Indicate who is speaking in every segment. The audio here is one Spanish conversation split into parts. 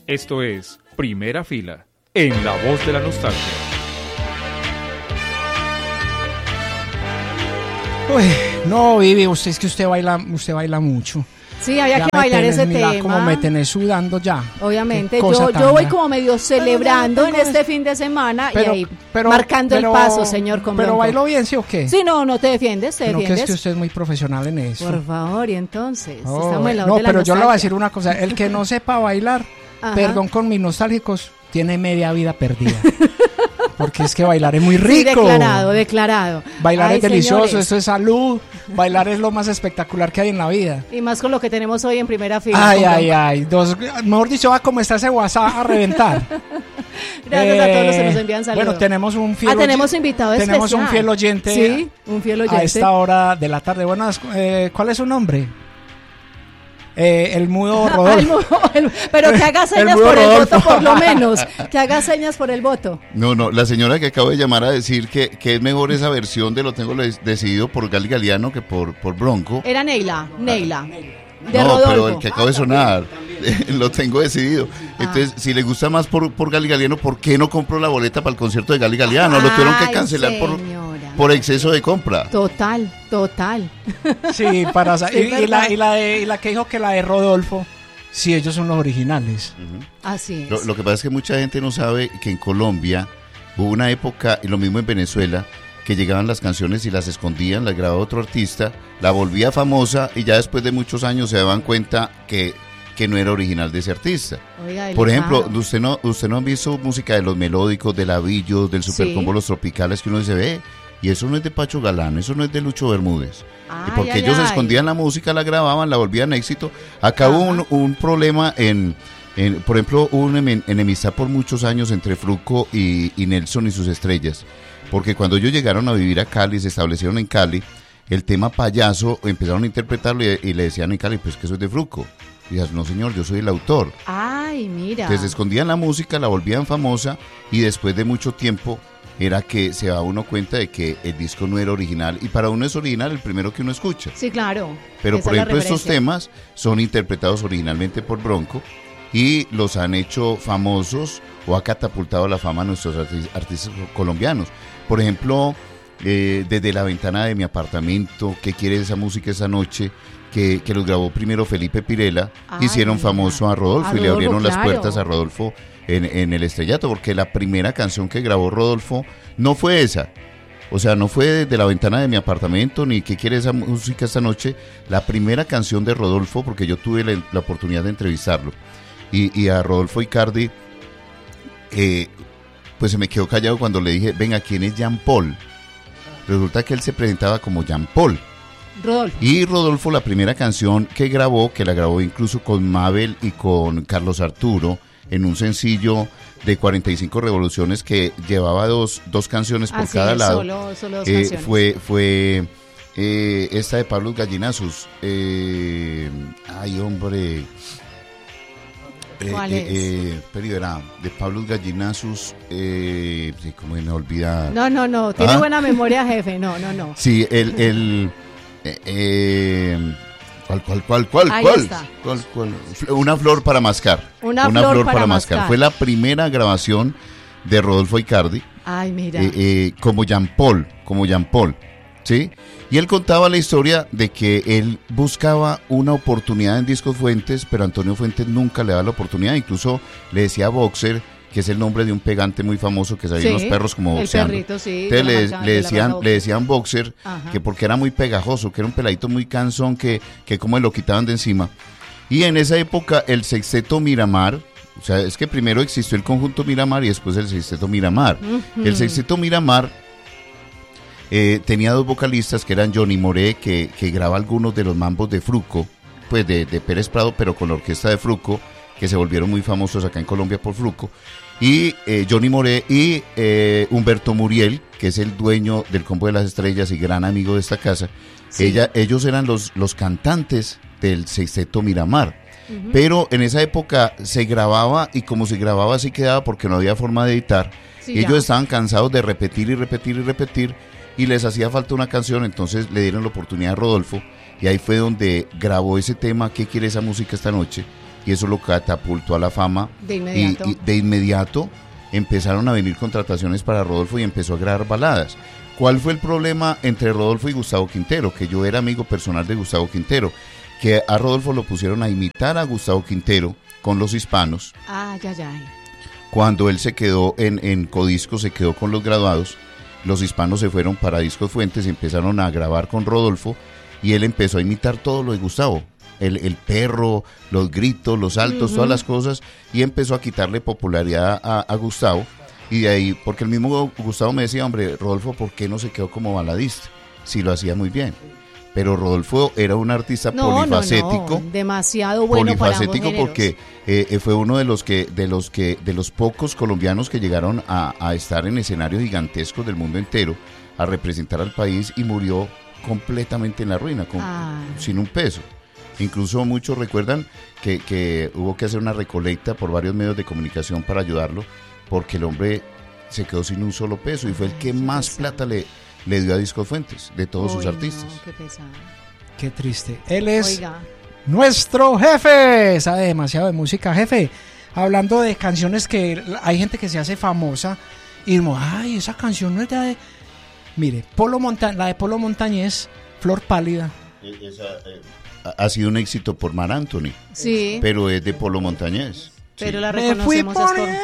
Speaker 1: Esto es Primera Fila, en La Voz de la Nostalgia.
Speaker 2: Uy, no, Vivi, usted baila mucho.
Speaker 3: Sí, había que bailar ese tema.
Speaker 2: Como me tenés sudando ya.
Speaker 3: Obviamente, yo voy como medio celebrando en este fin de semana y ahí marcando el paso, señor Conbronco.
Speaker 2: ¿Pero bailo bien, sí o qué?
Speaker 3: Sí, no te defiendes,
Speaker 2: No, que es que usted es muy profesional en eso.
Speaker 3: Por favor, y entonces,
Speaker 2: estamos en la voz de la nostalgia. Yo le voy a decir una cosa, el que no sepa bailar, perdón con mis nostálgicos, tiene media vida perdida. Porque es que bailar es muy rico.
Speaker 3: Sí, declarado.
Speaker 2: Bailar es delicioso, señores. Esto es salud. Bailar es lo más espectacular que hay en la vida.
Speaker 3: Y más con lo que tenemos hoy en Primera Fila.
Speaker 2: Ay. Mejor dicho, va como está ese WhatsApp a reventar.
Speaker 3: Gracias a todos los que nos envían saludos.
Speaker 2: Bueno, tenemos un fiel
Speaker 3: tenemos invitado especial.
Speaker 2: Tenemos un fiel oyente.
Speaker 3: Sí, un fiel oyente.
Speaker 2: A esta hora de la tarde. Buenas, ¿cuál es su nombre? El mudo Rodolfo.
Speaker 3: Pero que haga señas por el voto, por lo menos. Que haga señas por el voto.
Speaker 4: No, la señora que acabo de llamar a decir que es mejor esa versión de Lo Tengo Decidido por Gali Galiano que por Bronco.
Speaker 3: Era Neila. De
Speaker 4: no,
Speaker 3: Rodolfo.
Speaker 4: Pero el que acabo de sonar, Lo Tengo Decidido. Entonces, si le gusta más por Gali Galiano, ¿por qué no compró la boleta para el concierto de Gali Galiano? Lo tuvieron que cancelar por exceso de compra.
Speaker 3: Total.
Speaker 2: Sí, y la que dijo que la de Rodolfo, sí, ellos son los originales.
Speaker 4: Uh-huh.
Speaker 3: Así es.
Speaker 4: Lo que pasa es que mucha gente no sabe que en Colombia hubo una época, y lo mismo en Venezuela, que llegaban las canciones y las escondían, las grababa otro artista, la volvía famosa y ya después de muchos años se daban cuenta que no era original de ese artista.
Speaker 3: Oiga,
Speaker 4: por ejemplo, usted no ha visto música de Los Melódicos, de Lavillos, del Supercombo, Los Tropicales, que uno dice, ve, y eso no es de Pacho Galán, eso no es de Lucho Bermúdez. Y porque ellos escondían la música, la grababan, la volvían éxito. Acá hubo un problema por ejemplo, hubo una enemistad por muchos años entre Fruco y Nelson y sus estrellas. Porque cuando ellos llegaron a vivir a Cali, se establecieron en Cali, el tema payaso empezaron a interpretarlo y le decían en Cali, pues que eso es de Fruco. Y dices, no señor, yo soy el autor.
Speaker 3: Ay, mira.
Speaker 4: Entonces escondían la música, la volvían famosa y después de mucho tiempo era que se da uno cuenta de que el disco no era original. Y para uno es original el primero que uno escucha.
Speaker 3: Sí, claro.
Speaker 4: Pero por ejemplo estos temas son interpretados originalmente por Bronco y los han hecho famosos o ha catapultado la fama a nuestros artistas colombianos. Por ejemplo, Desde la Ventana de Mi Apartamento, ¿Qué quiere esa música esa noche? Que los grabó primero Felipe Pirela, hicieron famoso a Rodolfo y le abrieron las puertas a Rodolfo en el estrellato, porque la primera canción que grabó Rodolfo no fue esa. O sea, no fue Desde la Ventana de Mi Apartamento, ni ¿Qué quiere esa música esta noche? La primera canción de Rodolfo, porque yo tuve la oportunidad de entrevistarlo, y a Rodolfo Icardi, pues se me quedó callado cuando le dije, venga, ¿quién es Jean Paul? Resulta que él se presentaba como Jean Paul.
Speaker 3: Rodolfo.
Speaker 4: Y Rodolfo, la primera canción que la grabó incluso con Mabel y con Carlos Arturo, en un sencillo de 45 revoluciones que llevaba dos canciones por cada lado.
Speaker 3: Solo dos canciones.
Speaker 4: Fue esta de Pablo Gallinazos. Ay, hombre.
Speaker 3: ¿Cuál es?
Speaker 4: De Pablo Gallinazos, como me olvida.
Speaker 3: No, tiene buena memoria, jefe, no.
Speaker 4: Sí, ¿Cuál?
Speaker 3: Ahí está.
Speaker 4: ¿Cuál? Una flor para mascar.
Speaker 3: Una flor para mascar.
Speaker 4: Fue la primera grabación de Rodolfo Icardi.
Speaker 3: Ay, mira.
Speaker 4: Como Jean Paul, ¿sí? Y él contaba la historia de que él buscaba una oportunidad en Discos Fuentes, pero Antonio Fuentes nunca le daba la oportunidad. Incluso le decía Boxer, que es el nombre de un pegante muy famoso que sabían los perros como boxeando.
Speaker 3: El perrito, sí.
Speaker 4: Entonces le decían Boxer, que porque era muy pegajoso, que era un peladito muy cansón, que como lo quitaban de encima. Y en esa época el Sexteto Miramar, o sea, es que primero existió el conjunto Miramar y después el Sexteto Miramar. Uh-huh. El Sexteto Miramar tenía dos vocalistas que eran Johnny Moré, que graba algunos de los mambos de Fruco, pues de Pérez Prado, pero con la orquesta de Fruco, que se volvieron muy famosos acá en Colombia por Fruco, y Johnny Moré y Humberto Muriel, que es el dueño del Combo de las Estrellas y gran amigo de esta casa. Sí. Ellos eran los cantantes del Sexteto Miramar. Uh-huh. Pero en esa época se grababa, y como se grababa así quedaba porque no había forma de editar. Sí, ellos estaban cansados de repetir y les hacía falta una canción, entonces le dieron la oportunidad a Rodolfo y ahí fue donde grabó ese tema, ¿Qué quiere esa música esta noche? y eso lo catapultó a la fama.
Speaker 3: De inmediato.
Speaker 4: Y de inmediato empezaron a venir contrataciones para Rodolfo y empezó a grabar baladas. ¿Cuál fue el problema entre Rodolfo y Gustavo Quintero? Que yo era amigo personal de Gustavo Quintero, que a Rodolfo lo pusieron a imitar a Gustavo Quintero con los hispanos. Cuando él se quedó en Codisco, se quedó con los graduados, los hispanos se fueron para Discos Fuentes y empezaron a grabar con Rodolfo y él empezó a imitar todo lo de Gustavo. El perro, los gritos, los saltos, todas las cosas, y empezó a quitarle popularidad a Gustavo. Y de ahí, porque el mismo Gustavo me decía, hombre, Rodolfo, ¿por qué no se quedó como baladista? Si lo hacía muy bien. Pero Rodolfo era un artista polifacético.
Speaker 3: Demasiado bueno
Speaker 4: polifacético para porque fue uno de los pocos colombianos que llegaron a estar en escenarios gigantescos del mundo entero, a representar al país, y murió completamente en la ruina, sin un peso. Incluso muchos recuerdan que hubo que hacer una recolecta por varios medios de comunicación para ayudarlo, porque el hombre se quedó sin un solo peso y fue el que más plata le dio a Discos Fuentes de todos sus artistas.
Speaker 3: No, qué pesado.
Speaker 2: Qué triste. Él es nuestro jefe, sabe demasiado de música. Jefe, hablando de canciones que hay gente que se hace famosa y digo, ay, esa canción no es de... Mire, la de Polo Montañés, Flor Pálida.
Speaker 4: Ha sido un éxito por Mar Anthony.
Speaker 3: Sí.
Speaker 4: Pero es de Polo Montañés.
Speaker 3: Pero la reconocemos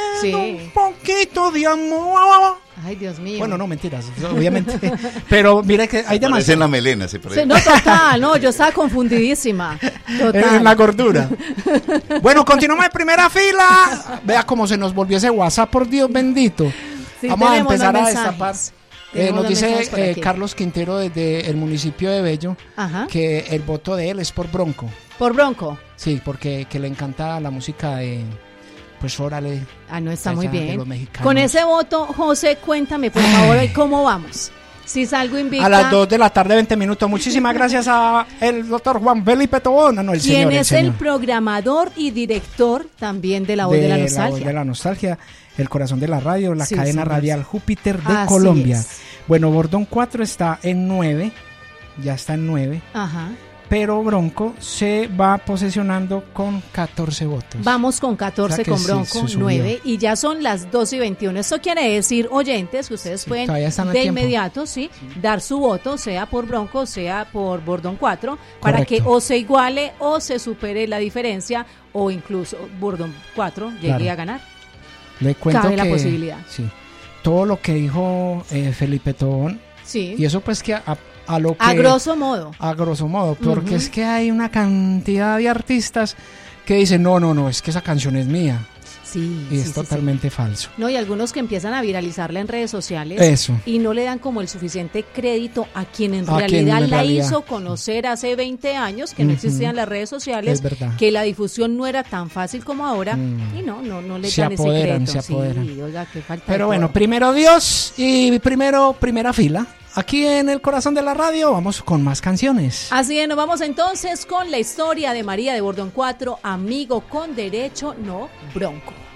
Speaker 2: un poquito de amor.
Speaker 3: Ay, Dios mío.
Speaker 2: Bueno, no, mentiras, obviamente. Pero mire que hay demasiado.
Speaker 4: Parece en la melena, se parece.
Speaker 3: No, total, no, yo estaba confundidísima. Total.
Speaker 2: En la gordura. Bueno, continuamos en primera fila. Vea cómo se nos volvió ese WhatsApp, por Dios bendito.
Speaker 3: Sí,
Speaker 2: vamos a empezar a destapar. Nos
Speaker 3: dice
Speaker 2: Carlos Quintero desde el municipio de Bello que el voto de él es por Bronco.
Speaker 3: ¿Por Bronco?
Speaker 2: Sí, porque que le encanta la música de... Pues órale.
Speaker 3: No, está muy bien. Con ese voto, José, cuéntame por favor cómo vamos. Si salgo invicta.
Speaker 2: A las 2 de la tarde, 20 minutos. Muchísimas gracias a el doctor Juan Felipe Tobón.
Speaker 3: Quien es el programador y director también de La Voz de la Nostalgia.
Speaker 2: La Voz de la Nostalgia, el corazón de la radio, la cadena radial Júpiter de Colombia. Bueno, Bordón 4 está en 9. Ya está en 9.
Speaker 3: Ajá.
Speaker 2: Pero Bronco se va posesionando con 14 votos.
Speaker 3: Vamos con 14 con Bronco, 9, y ya son las 2:21. Esto quiere decir, oyentes, que ustedes pueden de inmediato dar su voto, sea por Bronco, sea por Bordón 4, para que o se iguale o se supere la diferencia, o incluso Bordón 4 llegue a ganar.
Speaker 2: Le cuento
Speaker 3: Cabe la posibilidad.
Speaker 2: Sí, todo lo que dijo Felipe Tobón, y eso pues que... A grosso modo, porque es que hay una cantidad de artistas que dicen, no, es que esa canción es mía.
Speaker 3: Sí,
Speaker 2: y es totalmente falso.
Speaker 3: No, y algunos que empiezan a viralizarla en redes sociales.
Speaker 2: Eso.
Speaker 3: Y no le dan como el suficiente crédito a quien en realidad la hizo conocer hace 20 años, que no existían las redes sociales, que la difusión no era tan fácil como ahora, y no le dan ese crédito.
Speaker 2: Se apoderan.
Speaker 3: Sí, oiga, qué falta.
Speaker 2: Pero bueno, primero Dios y primera fila. Aquí en el corazón de la radio vamos con más canciones.
Speaker 3: Así es, nos vamos entonces con la historia de María de Bordón 4, Amigo con Derecho, no Bronco.